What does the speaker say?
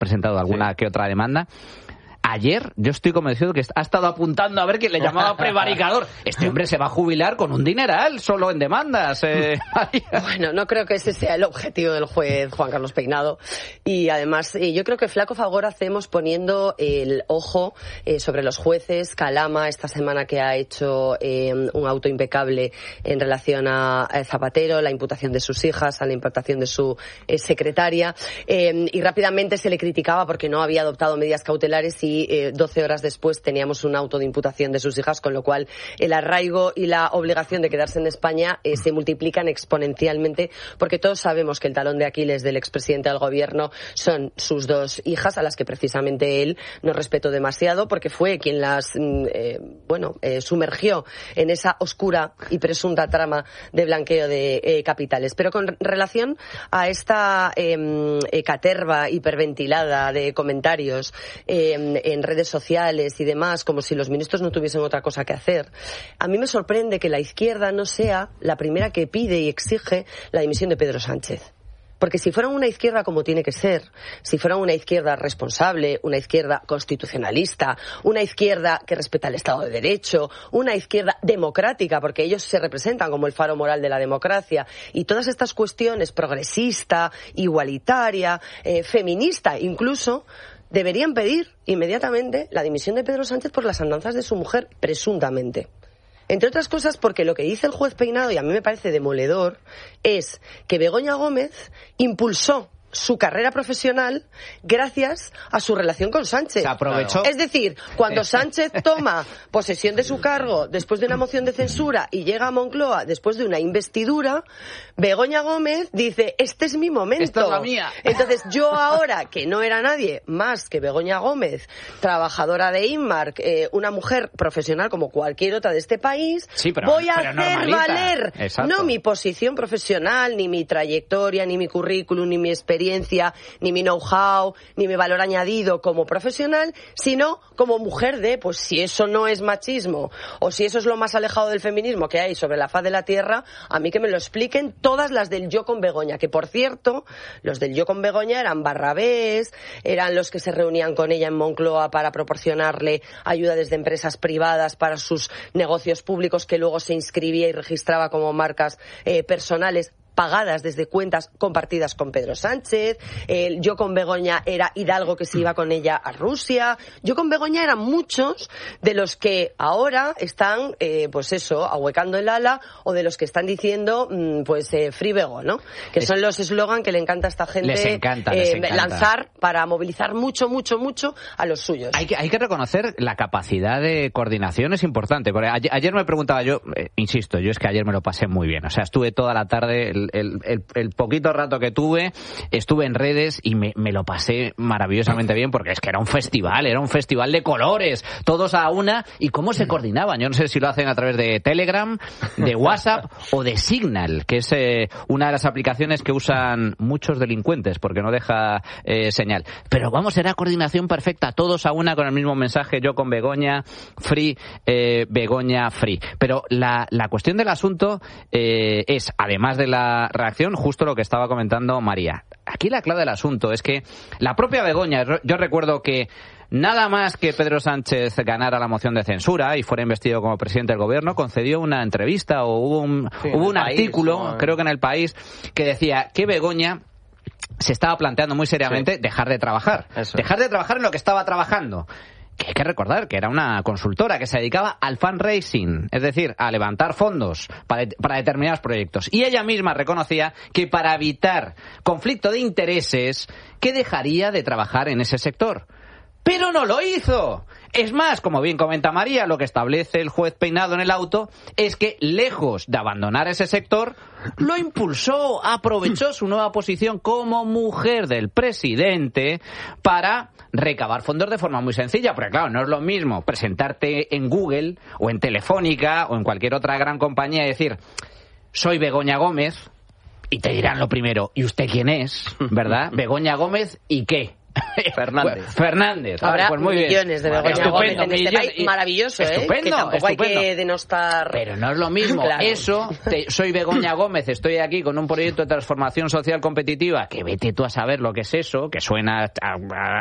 presentado alguna que otra demanda. Ayer yo estoy convencido que ha estado apuntando a ver quién le llamaba prevaricador. Este hombre se va a jubilar con un dineral solo en demandas. Bueno, no creo que ese sea el objetivo del juez Juan Carlos Peinado. Y además yo creo que flaco favor hacemos poniendo el ojo sobre los jueces. Calama esta semana que ha hecho un auto impecable en relación a Zapatero, la imputación de sus hijas, a la imputación de su secretaria. Y rápidamente se le criticaba porque no había adoptado medidas cautelares y 12 horas después teníamos un auto de imputación de sus hijas, con lo cual el arraigo y la obligación de quedarse en España se multiplican exponencialmente, porque todos sabemos que el talón de Aquiles del expresidente del gobierno son sus 2 hijas, a las que precisamente él no respetó demasiado, porque fue quien las sumergió en esa oscura y presunta trama de blanqueo de capitales. Pero con relación a esta caterva hiperventilada de comentarios en redes sociales y demás, como si los ministros no tuviesen otra cosa que hacer, a mí me sorprende que la izquierda no sea la primera que pide y exige la dimisión de Pedro Sánchez. Porque si fueran una izquierda como tiene que ser, si fueran una izquierda responsable, una izquierda constitucionalista, una izquierda que respeta el Estado de Derecho, una izquierda democrática, porque ellos se representan como el faro moral de la democracia, y todas estas cuestiones, progresista, igualitaria, feminista incluso, deberían pedir inmediatamente la dimisión de Pedro Sánchez por las andanzas de su mujer, presuntamente. Entre otras cosas porque lo que dice el juez Peinado, y a mí me parece demoledor, es que Begoña Gómez impulsó su carrera profesional gracias a su relación con Sánchez. Se aprovechó. Es decir, cuando Sánchez toma posesión de su cargo después de una moción de censura y llega a Moncloa después de una investidura, Begoña Gómez dice, este es mi momento. Esta es la mía. Entonces yo ahora, que no era nadie más que Begoña Gómez, trabajadora de Inmark, una mujer profesional como cualquier otra de este país, sí, voy a hacer normalita. valer no mi posición profesional, ni mi trayectoria, ni mi currículum, ni mi experiencia, ni mi know-how, ni mi valor añadido como profesional, sino como mujer de, pues si eso no es machismo, o si eso es lo más alejado del feminismo que hay sobre la faz de la tierra, a mí que me lo expliquen todas las del Yo con Begoña, que por cierto, los del Yo con Begoña eran barrabés, eran los que se reunían con ella en Moncloa para proporcionarle ayuda desde empresas privadas para sus negocios públicos, que luego se inscribía y registraba como marcas personales, pagadas desde cuentas compartidas con Pedro Sánchez. Yo con Begoña era Hidalgo, que se iba con ella a Rusia. Yo con Begoña eran muchos de los que ahora están, ahuecando el ala, o de los que están diciendo, Free Bego, ¿no? Que son los eslogan que le encanta a esta gente les encanta. lanzar para movilizar mucho a los suyos. Hay que reconocer la capacidad de coordinación, es importante. Porque ayer me preguntaba yo, insisto, yo es que ayer me lo pasé muy bien. O sea, estuve toda la tarde, el poquito rato que tuve, estuve en redes y me lo pasé maravillosamente bien, porque es que era un festival de colores, todos a una, y cómo se coordinaban. Yo no sé si lo hacen a través de Telegram, de WhatsApp o de Signal, que es una de las aplicaciones que usan muchos delincuentes porque no deja señal. Pero vamos, era coordinación perfecta, todos a una con el mismo mensaje, yo con Begoña, free, Begoña, free. Pero la cuestión del asunto es, además de la reacción, justo lo que estaba comentando María. Aquí la clave del asunto es que la propia Begoña, yo recuerdo que nada más que Pedro Sánchez ganara la moción de censura y fuera investido como presidente del gobierno, concedió una entrevista o hubo un artículo, creo que en El País, que decía que Begoña se estaba planteando muy seriamente dejar de trabajar. Dejar de trabajar en lo que estaba trabajando. Que hay que recordar que era una consultora que se dedicaba al fundraising, es decir, a levantar fondos para determinados proyectos. Y ella misma reconocía que para evitar conflicto de intereses, que dejaría de trabajar en ese sector. Pero no lo hizo. Es más, como bien comenta María, lo que establece el juez Peinado en el auto es que, lejos de abandonar ese sector, lo impulsó, aprovechó su nueva posición como mujer del presidente para recabar fondos de forma muy sencilla. Porque claro, no es lo mismo presentarte en Google o en Telefónica o en cualquier otra gran compañía y decir, soy Begoña Gómez, y te dirán lo primero, ¿y usted quién es? ¿Verdad? Begoña Gómez, ¿y qué? Fernández. Habrá pues muy millones bien. de Begoña Gómez en este país. Y, maravilloso, estupendo, que tampoco estupendo. hay que denostar. Pero no es lo mismo. Claro. Eso, soy Begoña Gómez, estoy aquí con un proyecto de transformación social competitiva, que vete tú a saber lo que es eso, que suena